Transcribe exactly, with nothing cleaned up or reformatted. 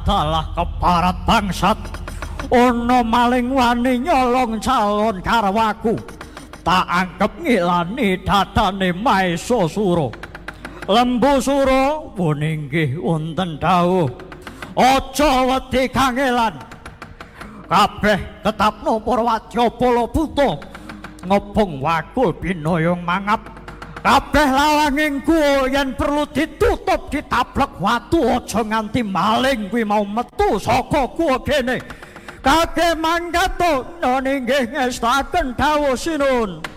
adalah keparat bangsat. Ono maling wani nyolong calon karwaku. Tak anggap ngilani dadane Maesasura. Lembu Sura wuninggih wonten dawuh. Aja wedi kangelan. Kabeh tetapno para wadyabala buta. Ngobong wakul binoyong mangap. Kabeh lawanging guwa yen perlu ditutup ditablek watu aja nganti maling kuwi mau metu saka guwa kene. Kakek mangkat to nggih ngestaken dawuh sinun.